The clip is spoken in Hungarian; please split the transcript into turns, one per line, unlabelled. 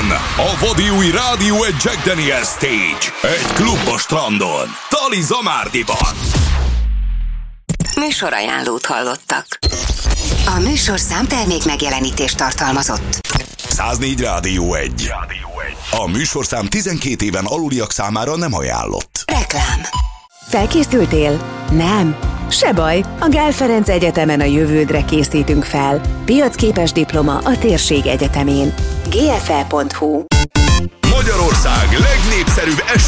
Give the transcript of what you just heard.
a vadi új Rádió egy Jack Daniel Stage. Egy klub a strandon. Tali Zamárdiban.
Műsorajánlót hallottak. A műsorszám termék megjelenítést tartalmazott.
104 Rádió 1. A műsorszám 12 éven aluliak számára nem ajánlott.
Reklám.
Felkészültél? Nem? Se baj, a Gál Ferenc Egyetemen a jövődre készítünk fel. Piacképes diploma a térség egyetemén. gfe.hu.
Magyarország legnépszerűbb